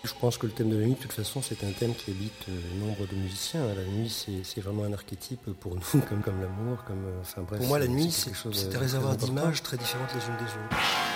Je pense que le thème de la nuit, de toute façon, c'est un thème qui habite nombre de musiciens. La nuit, c'est vraiment un archétype pour nous, comme l'amour, enfin bref. Pour moi, la nuit, c'est c'est un réservoir d'images très différentes les unes des autres.